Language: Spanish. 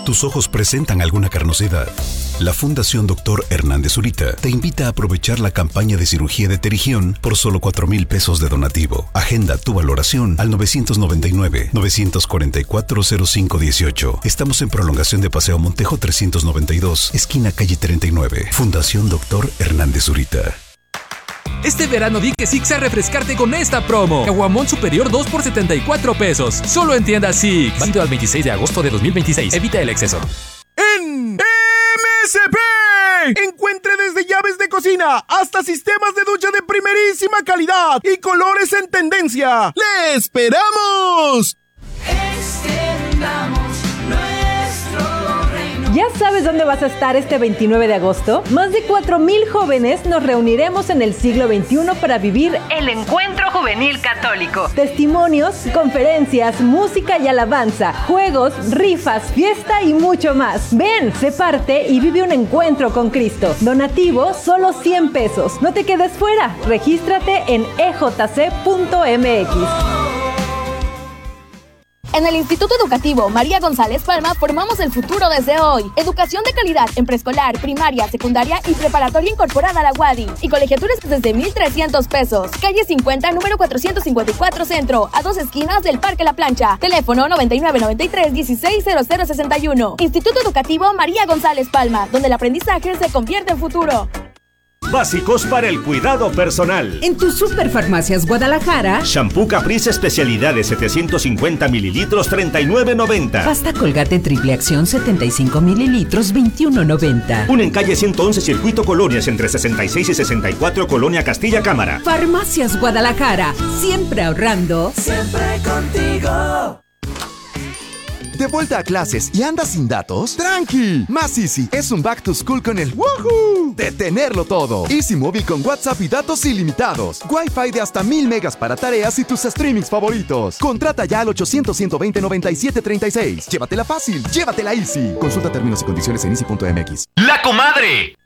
¿Tus ojos presentan alguna carnosidad? La Fundación Dr. Hernández Zurita te invita a aprovechar la campaña de cirugía de terigión por solo 4,000 pesos de donativo. Agenda tu valoración al 999-944-0518. Estamos en prolongación de Paseo Montejo 392, esquina calle 39. Fundación Dr. Hernández Zurita. Este verano di que sí a refrescarte con esta promo. Caguamón superior 2 por 74 pesos. Solo en tiendas Six. Válido al 26 de agosto de 2026. Evita el exceso. En MSP encuentre desde llaves de cocina hasta sistemas de ducha de primerísima calidad y colores en tendencia. ¡Le esperamos! Extendamos nuestro reino. ¿Ya sabes dónde vas a estar este 29 de agosto? Más de 4,000 jóvenes nos reuniremos en el siglo XXI para vivir el Encuentro Juvenil Católico. Testimonios, conferencias, música y alabanza, juegos, rifas, fiesta y mucho más. Ven, sé parte y vive un encuentro con Cristo. Donativo, solo 100 pesos. No te quedes fuera. Regístrate en ejc.mx. En el Instituto Educativo María González Palma formamos el futuro desde hoy. Educación de calidad en preescolar, primaria, secundaria y preparatoria incorporada a la UADY. Y colegiaturas desde 1,300 pesos. Calle 50, número 454 Centro, a 2 esquinas del Parque La Plancha. Teléfono 9993-160061. Instituto Educativo María González Palma, donde el aprendizaje se convierte en futuro. Básicos para el cuidado personal. En tu Superfarmacias Guadalajara. Shampoo Caprice especialidad de 750 mililitros, $39.90. Pasta Colgate triple acción 75 mililitros, $21.90. Un en calle 111 Circuito Colonias entre 66 y 64 Colonia Castilla Cámara. Farmacias Guadalajara. Siempre ahorrando. Siempre contigo. ¿De vuelta a clases y andas sin datos? ¡Tranqui! Más Easy es un back to school con el ¡woohoo! De tenerlo todo. Easy Móvil con WhatsApp y datos ilimitados. Wi-Fi de hasta 1,000 megas para tareas y tus streamings favoritos. Contrata ya al 800-120-9736. Llévatela fácil, llévatela Easy. Consulta términos y condiciones en easy.mx. ¡La comadre!